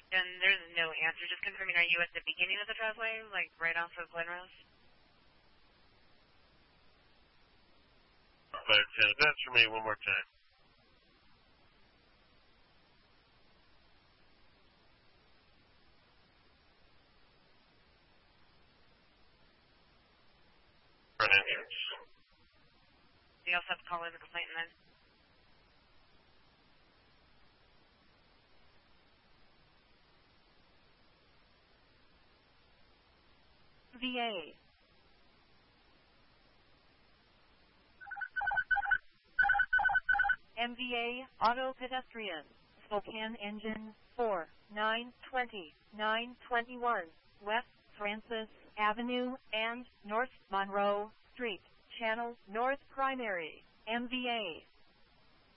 And there's no answer. Just confirming, are you at the beginning of the driveway, like right off of Glenrose? That's for me one more time. Front entrance. Do you also have to call in the complaint then? VA. MVA Auto Pedestrian. Spokane Engine 4, 920, 921, West Francis Avenue and North Monroe Street, Channel North Primary, MVA.